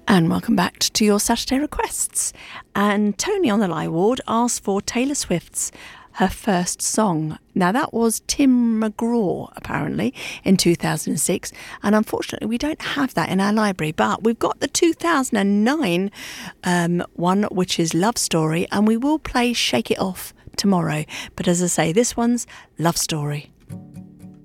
And welcome back to your Saturday requests. And Tony on the Lie Ward asked for Taylor Swift's Her First Song. Now that was Tim McGraw apparently in 2006, and unfortunately we don't have that in our library, but we've got the 2009 one, which is Love Story, and we will play Shake It Off tomorrow. But as I say, this one's Love Story.